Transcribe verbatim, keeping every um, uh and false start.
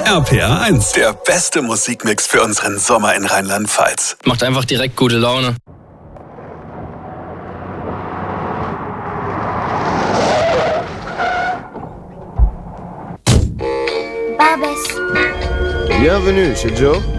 R P R eins, der beste Musikmix für unseren Sommer in Rheinland-Pfalz. Macht einfach direkt gute Laune. Barbès. Bienvenue chez Joe.